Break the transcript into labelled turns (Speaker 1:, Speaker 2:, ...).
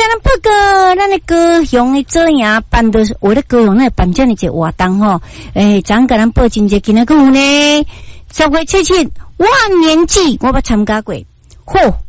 Speaker 1: 咱报告咱的高雄的做呀办的，我的高雄那办这样一个活动吼，咱给咱报真济今仔个有呢，10月77万年祭我捌参加过，嚯！